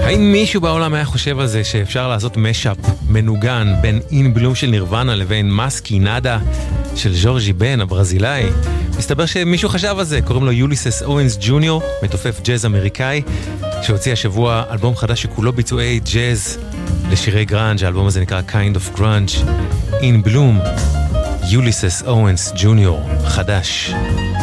האם מישהו בעולם היה חושב על זה שאפשר לעשות משאפ מנוגן בין אין בלום של נירוונה לבין מסקי נאדה של ז'ורג'י בן הברזילאי? מסתבר שמישהו חשב על זה, קוראים לו יוליסס אוונס ג'וניור, מתופף ג'אז אמריקאי, שהוציא השבוע אלבום חדש שכולו ביצועי ג'אז לשירי גרנג'. האלבום הזה נקרא Kind of Grunge. אין בלום, יוליסס אוונס ג'וניור, חדש.